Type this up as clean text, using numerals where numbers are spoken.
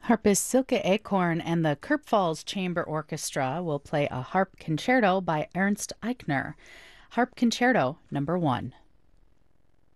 Harpist Silke Acorn and the Kurpfalz Chamber Orchestra will play a harp concerto by Ernst Eichner. Harp Concerto Number 1.